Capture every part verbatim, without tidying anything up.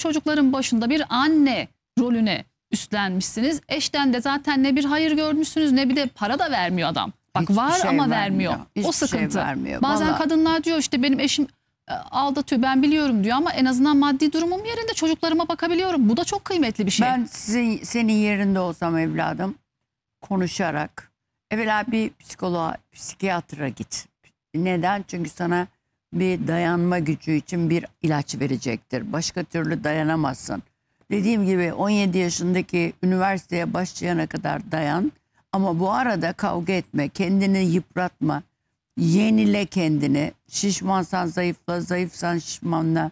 çocukların başında bir anne rolüne üstlenmişsiniz. Eşten de zaten ne bir hayır görmüşsünüz ne bir de para da vermiyor adam. Bak Hiçbir var şey ama vermiyor. vermiyor. Hiçbir O sıkıntı. şey vermiyor. Bazen Vallahi. kadınlar diyor işte benim eşim e, aldatıyor ben biliyorum diyor ama en azından maddi durumum yerinde çocuklarıma bakabiliyorum. Bu da çok kıymetli bir şey. Ben sizin, senin yerinde olsam evladım konuşarak evvela bir psikoloğa, psikiyatra git. Neden? Çünkü sana bir dayanma gücü için bir ilaç verecektir. Başka türlü dayanamazsın. Dediğim gibi on yedi yaşındaki üniversiteye başlayana kadar dayan. Ama bu arada kavga etme, kendini yıpratma. Yenile kendini. Şişmansan zayıfla, zayıfsan şişmanla.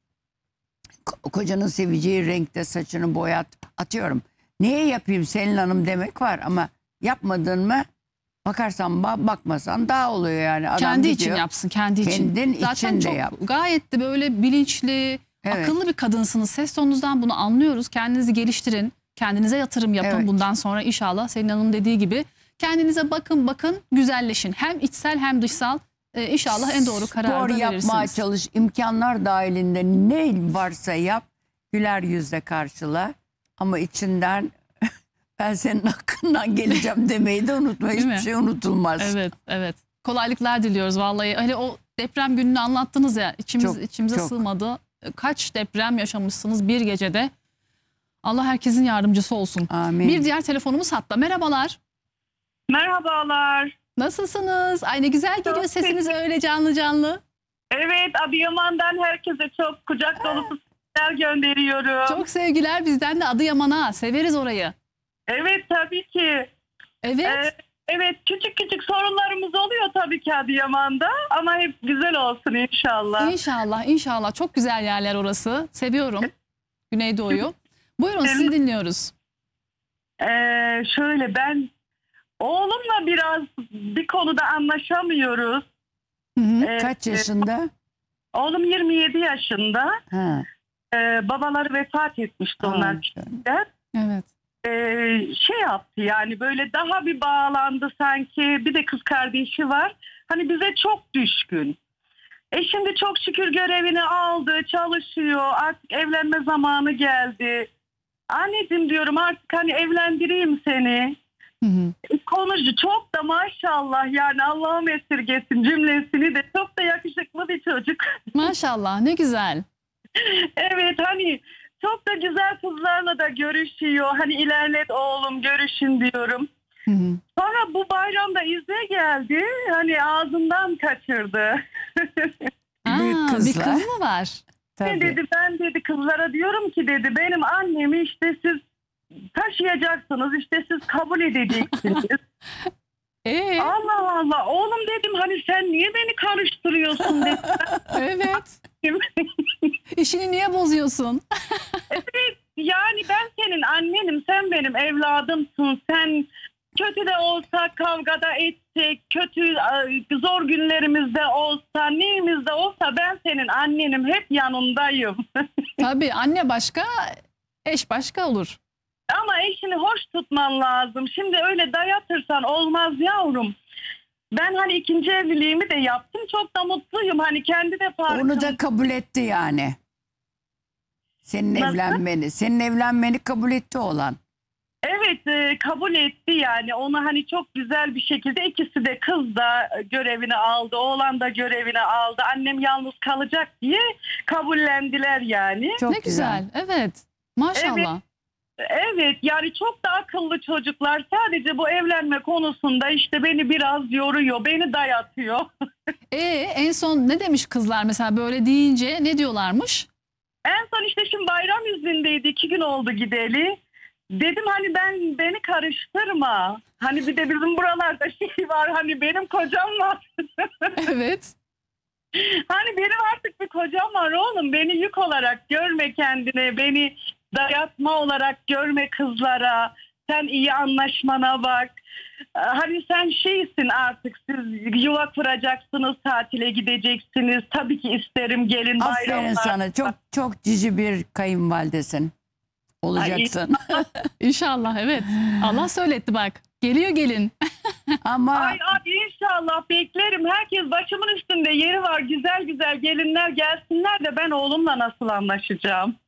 Ko- Kocanın seveceği renkte saçını boyat. Atıyorum. Neye yapayım Selin Hanım demek var ama yapmadın mı bakarsan ba- bakmasan daha oluyor yani. Adam Kendi için gidiyor, yapsın, kendi için. kendin Zaten için de çok yap. gayet de böyle bilinçli, Evet. akıllı bir kadınsınız. Ses tonunuzdan bunu anlıyoruz. Kendinizi geliştirin, kendinize yatırım yapın. Evet. Bundan sonra inşallah Selin Hanım'ın dediği gibi kendinize bakın bakın güzelleşin. Hem içsel hem dışsal. Ee, inşallah en doğru kararı Spor da yapmaya verirsiniz. çalış. İmkanlar dahilinde ne varsa yap. Güler yüzle karşıla. Ama içinden ben senin hakkından geleceğim demeyi de unutma. Değil mi? Hiçbir şey unutulmaz. Evet, evet. Kolaylıklar diliyoruz vallahi. Hani o deprem gününü anlattınız ya, içimiz Çok, içimize çok. sığmadı. Kaç deprem yaşamışsınız bir gecede. Allah herkesin yardımcısı olsun. Amin. Bir diğer telefonumuz hatta. Merhabalar. Merhabalar. Nasılsınız? Ay ne güzel geliyor Çok sesiniz öyle canlı canlı. Evet, Adıyaman'dan herkese çok kucak dolusu selamlar gönderiyorum. Çok sevgiler bizden de Adıyaman'a. Severiz orayı. Evet, tabii ki. Evet. Ee, evet, küçük küçük sorunlarımız oluyor tabii ki Adıyaman'da ama hep güzel olsun inşallah. İnşallah, inşallah. Çok güzel yerler orası. Seviyorum Güneydoğu'yu. Buyurun sizi dinliyoruz. Ee, şöyle ben oğlumla biraz bir konuda anlaşamıyoruz. Hı hı. Ee, Kaç yaşında? Oğlum yirmi yedi yaşında. Ha. Ee, babaları vefat etmişti Aa, onlar evet. küçükken. Evet. Ee, şey yaptı yani böyle daha bir bağlandı sanki, bir de kız kardeşi var hani bize çok düşkün. E şimdi çok şükür görevini aldı, çalışıyor, artık evlenme zamanı geldi. Anneciğim diyorum artık hani evlendireyim seni. Hı hı. E, Konucu çok da maşallah yani Allah'ım esirgesin cümlesini de, çok da yakışıklı bir çocuk. Maşallah ne güzel. Evet hani çok da güzel kızlarla da görüşüyor. Hani ilerlet oğlum görüşün diyorum. Hı hı. Sonra bu bayramda izne geldi. Hani ağzından kaçırdı. Büyük Aa, bir kızlar. kız mı var? Tabii. dedi ben dedi kızlara diyorum ki dedi benim annemi işte siz taşıyacaksınız. İşte siz kabul edeceksiniz. Ee, Allah Allah oğlum dedim hani sen niye beni karıştırıyorsun dedim. evet. İşini niye bozuyorsun? Evet yani ben senin annenim, sen benim evladımsın. Sen kötü de olsa kavgada etsek, kötü zor günlerimizde olsa, neyimizde olsa ben senin annenim, hep yanındayım. Tabii anne başka, eş başka olur. Ama eşini hoş tutman lazım. Şimdi öyle dayatırsan olmaz yavrum. Ben hani ikinci evliliğimi de yaptım. Çok da mutluyum. Hani kendi de farkım. Onu da kabul etti yani. Senin Nasıl? evlenmeni. Senin evlenmeni kabul etti oğlan. Evet e, kabul etti yani. Onu hani çok güzel bir şekilde, ikisi de, kız da görevini aldı. Oğlan da görevini aldı. Annem yalnız kalacak diye kabullendiler yani. Çok Ne güzel. Evet. Maşallah. Evet yani çok da akıllı çocuklar. Sadece bu evlenme konusunda işte beni biraz yoruyor. Beni dayatıyor. Ee, en son ne demiş kızlar mesela böyle deyince ne diyorlarmış? En son işte şimdi bayram iznindeydi. iki gün oldu gideli. Dedim hani ben beni karıştırma. Hani bir de bizim buralarda şey var. Hani benim kocam var. Evet. Hani benim artık bir kocam var oğlum. Beni yük olarak görme kendine. Beni dayatma olarak görme kızlara. Sen iyi anlaşmana bak. Hani sen şeysin artık, siz yuva kuracaksınız, tatile gideceksiniz. Tabii ki isterim gelin Aferin bayramlar. sana. Çok çok cici bir kayınvalidesin. Olacaksın. İnşallah evet. Allah söyletti bak. Geliyor gelin. Ama Ay abi inşallah beklerim. Herkes başımın üstünde yeri var. Güzel güzel gelinler gelsinler de ben oğlumla nasıl anlaşacağım?